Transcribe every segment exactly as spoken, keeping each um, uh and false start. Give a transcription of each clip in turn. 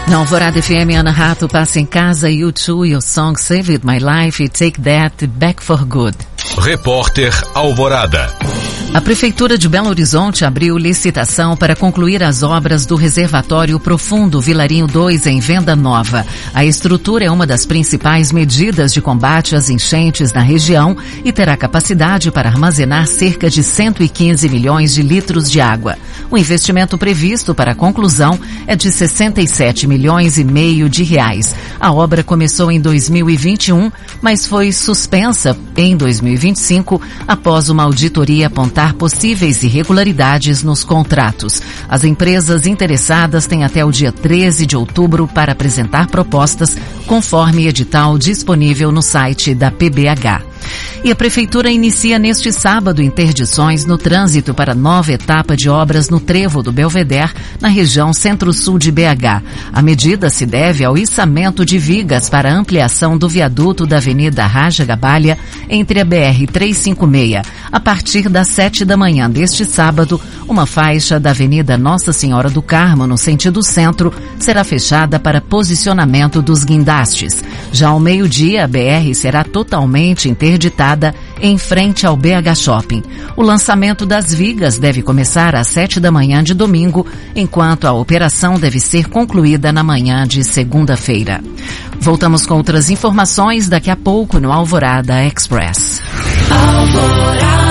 Na Alvorada F M, Ana Rato passa em casa, U dois e o song Saved My Life e Take That Back for Good. Repórter Alvorada. A Prefeitura de Belo Horizonte abriu licitação para concluir as obras do Reservatório Profundo Vilarinho dois em venda nova. A estrutura é uma das principais medidas de combate às enchentes na região e terá capacidade para armazenar cerca de cento e quinze milhões de litros de água. O investimento previsto para a conclusão é de sessenta e sete milhões e meio de reais. A obra começou em dois mil e vinte e um, mas foi suspensa em dois mil e vinte e cinco após uma auditoria apontar possíveis irregularidades nos contratos. As empresas interessadas têm até o dia treze de outubro para apresentar propostas, conforme edital disponível no site da P B H. E a Prefeitura inicia neste sábado interdições no trânsito para nova etapa de obras no trevo do Belvedere, na região centro-sul de B H. A medida se deve ao içamento de vigas para a ampliação do viaduto da Avenida Raja Gabalha entre a B R trezentos e cinquenta e seis. A partir das sete da manhã deste sábado, uma faixa da Avenida Nossa Senhora do Carmo, no sentido centro, será fechada para posicionamento dos guindastes. Já ao meio-dia, a B R será totalmente interditada em frente ao B H Shopping. O lançamento das vigas deve começar às sete da manhã de domingo, enquanto a operação deve ser concluída na manhã de segunda-feira. Voltamos com outras informações daqui a pouco no Alvorada Express. Alvorada.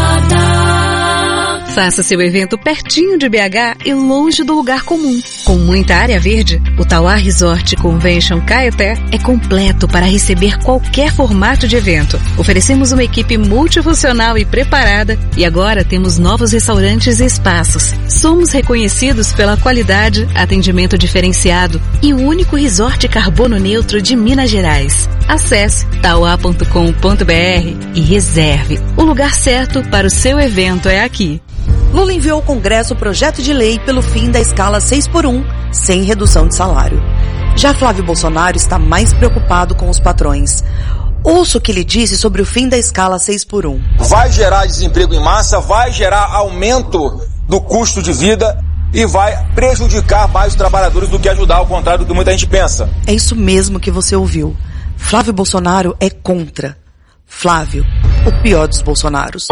Faça seu evento pertinho de B H e longe do lugar comum. Com muita área verde, o Tauá Resort Convention Caeté é completo para receber qualquer formato de evento. Oferecemos uma equipe multifuncional e preparada e agora temos novos restaurantes e espaços. Somos reconhecidos pela qualidade, atendimento diferenciado e o único resort carbono neutro de Minas Gerais. Acesse tauá ponto com ponto br e reserve. O lugar certo para o seu evento é aqui. Lula enviou ao Congresso o projeto de lei pelo fim da escala seis por um, sem redução de salário. Já Flávio Bolsonaro está mais preocupado com os patrões. Ouça o que ele disse sobre o fim da escala seis por um. Vai gerar desemprego em massa, vai gerar aumento do custo de vida e vai prejudicar mais os trabalhadores do que ajudar, ao contrário do que muita gente pensa. É isso mesmo que você ouviu. Flávio Bolsonaro é contra. Flávio, o pior dos Bolsonaros.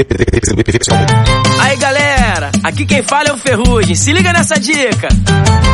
Aí galera, aqui quem fala é o Ferrugem, se liga nessa dica.